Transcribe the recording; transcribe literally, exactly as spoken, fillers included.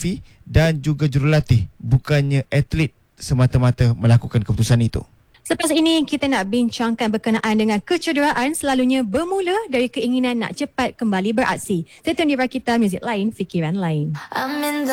Afi dan juga jurulatih, bukannya atlet semata-mata melakukan keputusan itu. Selepas ini, kita nak bincangkan berkenaan dengan kecederaan selalunya bermula dari keinginan nak cepat kembali beraksi. Tetap di Rakita Muzik Lain, Fikiran Lain.